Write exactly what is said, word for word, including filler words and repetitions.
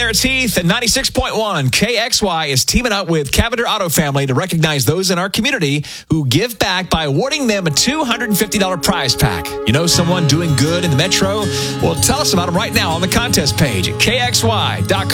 Meredith Heath at ninety-six point one K X Y is teaming up with Cavender Auto Family to recognize those in our community who give back by awarding them a two hundred fifty dollars prize pack. You know someone doing good in the metro? Well, tell us about them right now on the contest page at K X Y dot com.